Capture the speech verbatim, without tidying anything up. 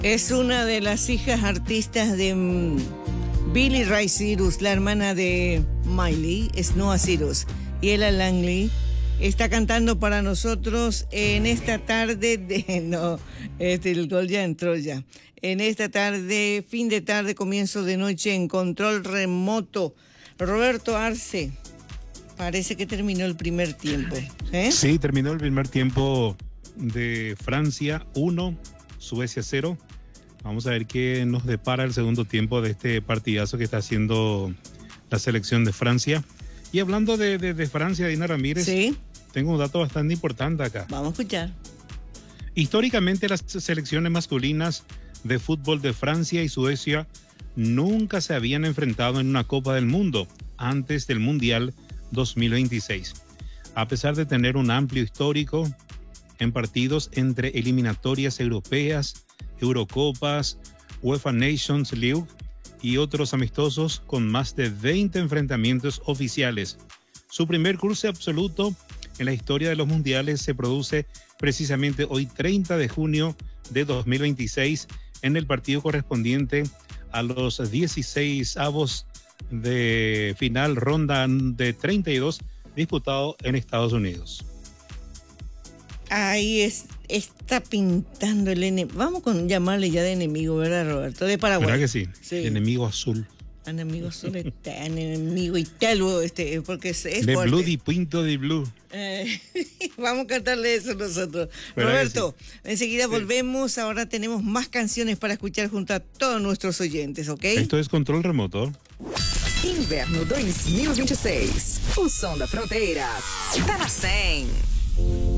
Es una de las hijas artistas de um, Billie Ray Cyrus, la hermana de Miley, es Noah Cyrus. Y Ella Langley está cantando para nosotros en esta tarde de... No, este, el gol ya entró ya. En esta tarde, fin de tarde, comienzo de noche en control remoto. Roberto Arce, parece que terminó el primer tiempo. ¿eh? Sí, terminó el primer tiempo de Francia uno, Suecia cero. Vamos a ver qué nos depara el segundo tiempo de este partidazo que está haciendo la selección de Francia. Y hablando de, de, de Francia, Dina Ramírez, ¿sí? Tengo un dato bastante importante acá. Vamos a escuchar. Históricamente, las selecciones masculinas de fútbol de Francia y Suecia nunca se habían enfrentado en una Copa del Mundo antes del Mundial dos mil veintiséis. A pesar de tener un amplio histórico en partidos entre eliminatorias europeas, Eurocopas, UEFA Nations League y otros amistosos con más de veinte enfrentamientos oficiales. Su primer cruce absoluto en la historia de los mundiales se produce precisamente hoy treinta de junio de dos mil veintiséis en el partido correspondiente a los dieciséis avos de final ronda de treinta y dos disputado en Estados Unidos. Ahí es, está pintando el enemigo. Vamos con llamarle ya de enemigo, ¿verdad, Roberto? De Paraguay. ¿Verdad que sí? Sí. Enemigo azul. Enemigo azul, está, enemigo italo, este, porque es, es de fuerte. blue di pinto di blue. Eh, vamos a cantarle eso nosotros. Roberto, sí? Enseguida sí. volvemos. Ahora tenemos más canciones para escuchar junto a todos nuestros oyentes, ¿ok? Esto es Control Remoto. Inverno dois mil e vinte e seis. O som da fronteira tá na cem.